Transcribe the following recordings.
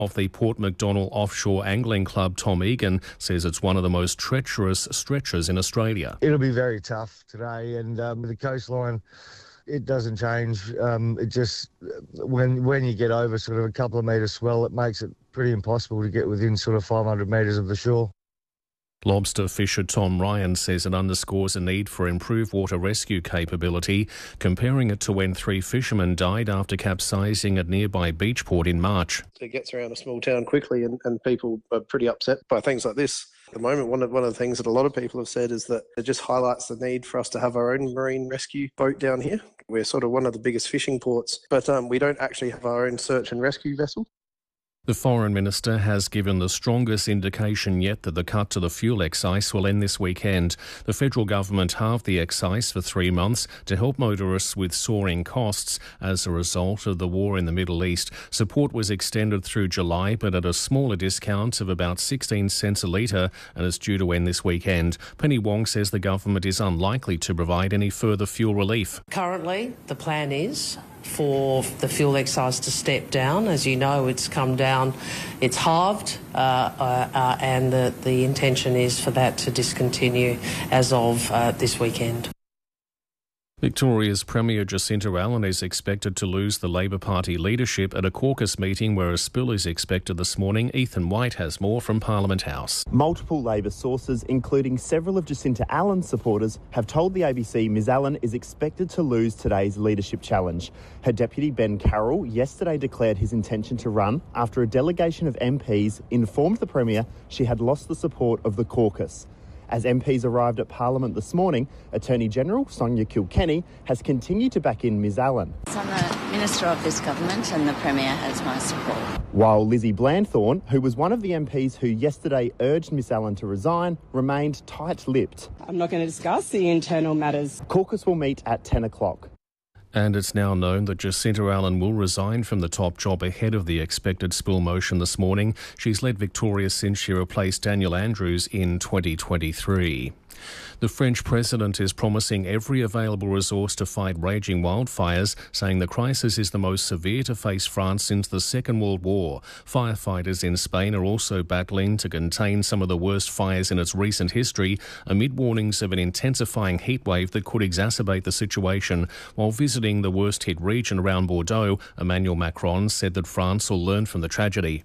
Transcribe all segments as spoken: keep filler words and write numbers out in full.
Of the Port Macdonnell Offshore Angling Club, Tom Egan says it's one of the most treacherous stretches in Australia. It'll be very tough today, and um, the coastline, it doesn't change. Um, it just, when when you get over sort of a couple of metres swell, it makes it pretty impossible to get within sort of five hundred metres of the shore. Lobster fisher Tom Ryan says it underscores a need for improved water rescue capability, comparing it to when three fishermen died after capsizing at nearby Beachport in March. It gets around a small town quickly, and, and people are pretty upset by things like this. At the moment, one of, one of the things that a lot of people have said is that it just highlights the need for us to have our own marine rescue boat down here. We're sort of one of the biggest fishing ports, but um, we don't actually have our own search and rescue vessel. The Foreign Minister has given the strongest indication yet that the cut to the fuel excise will end this weekend. The federal government halved the excise for three months to help motorists with soaring costs as a result of the war in the Middle East. Support was extended through July, but at a smaller discount of about sixteen cents a litre, and is due to end this weekend. Penny Wong says the government is unlikely to provide any further fuel relief. Currently, the plan is for the fuel excise to step down. As you know, it's come down, it's halved, uh, uh, uh, and the, the intention is for that to discontinue as of uh, this weekend. Victoria's Premier Jacinta Allen is expected to lose the Labor Party leadership at a caucus meeting where a spill is expected this morning. Ethan White has more from Parliament House. Multiple Labor sources, including several of Jacinta Allen's supporters, have told the A B C Ms Allen is expected to lose today's leadership challenge. Her deputy Ben Carroll yesterday declared his intention to run after a delegation of M Ps informed the Premier she had lost the support of the caucus. As M Ps arrived at Parliament this morning, Attorney General Sonia Kilkenny has continued to back in Ms Allen. I'm the Minister of this government and the Premier has my support. While Lizzie Blandthorne, who was one of the M Ps who yesterday urged Ms Allen to resign, remained tight-lipped. I'm not going to discuss the internal matters. Caucus will meet at ten o'clock. And it's now known that Jacinta Allen will resign from the top job ahead of the expected spill motion this morning. She's led Victoria since she replaced Daniel Andrews in twenty twenty-three. The French president is promising every available resource to fight raging wildfires, saying the crisis is the most severe to face France since the Second World War. Firefighters in Spain are also battling to contain some of the worst fires in its recent history, amid warnings of an intensifying heatwave that could exacerbate the situation. While visiting the worst-hit region around Bordeaux, Emmanuel Macron said that France will learn from the tragedy.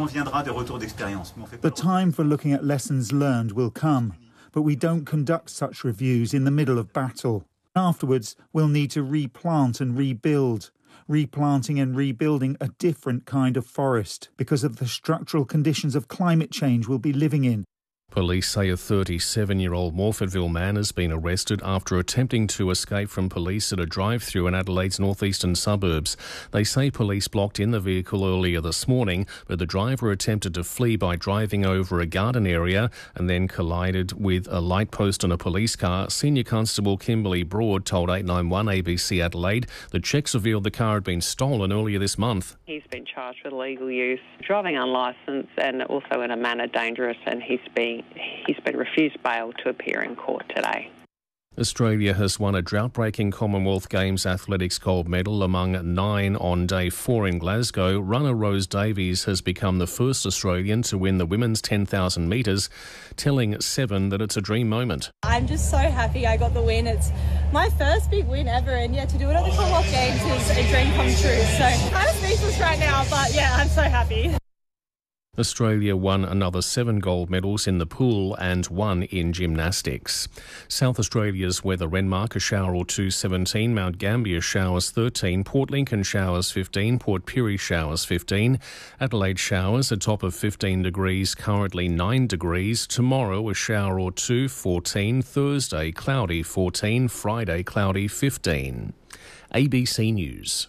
The time for looking at lessons learned will come. But we don't conduct such reviews in the middle of battle. Afterwards, we'll need to replant and rebuild. Replanting and rebuilding a different kind of forest because of the structural conditions of climate change we'll be living in. Police say a thirty-seven-year-old Morphettville man has been arrested after attempting to escape from police at a drive-through in Adelaide's northeastern suburbs. They say police blocked in the vehicle earlier this morning, but the driver attempted to flee by driving over a garden area and then collided with a light post on a police car. Senior Constable Kimberly Broad told eight nine one A B C Adelaide that checks revealed the car had been stolen earlier this month. He's been charged with illegal use, driving unlicensed and also in a manner dangerous, and he's been He's been refused bail to appear in court today. Australia has won a drought-breaking Commonwealth Games athletics gold medal among nine on day four in Glasgow. Runner Rose Davies has become the first Australian to win the women's ten thousand metres, telling Seven that it's a dream moment. I'm just so happy I got the win. It's my first big win ever, and yeah, to do it at the Commonwealth Games is a dream come true. So kind of speechless right now, but yeah, I'm so happy. Australia won another seven gold medals in the pool and one in gymnastics. South Australia's weather: Renmark a shower or two seventeen, Mount Gambier showers thirteen, Port Lincoln showers fifteen, Port Pirie showers fifteen, Adelaide showers a top of fifteen degrees, currently nine degrees. Tomorrow a shower or two fourteen, Thursday cloudy fourteen, Friday cloudy fifteen. A B C News.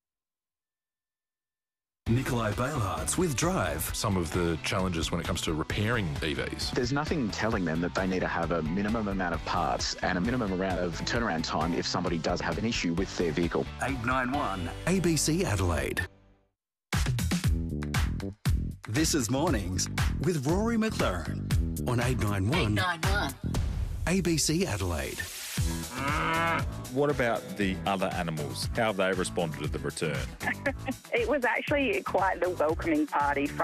Nikolai Bailhartz with Drive. Some of the challenges when it comes to repairing E Vs. There's nothing telling them that they need to have a minimum amount of parts and a minimum amount of turnaround time if somebody does have an issue with their vehicle. eight nine one A B C Adelaide. This is Mornings with Rory McLaren on eight nine one eight nine one A B C Adelaide. What about the other animals? How have they responded to the return? It was actually quite the welcoming party from